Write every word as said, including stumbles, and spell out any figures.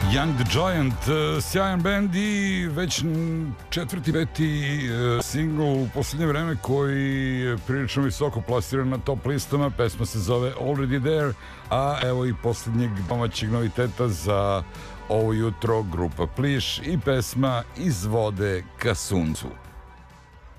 Young the Giant, sjajan band i već četvrti, peti singl u posljednje vreme koji je prilično visoko plasiran na top listama. Pesma se zove Already There, a evo i posljednjeg domaćeg noviteta za ovo jutro, grupa Pliš i pesma Iz vode ka suncu.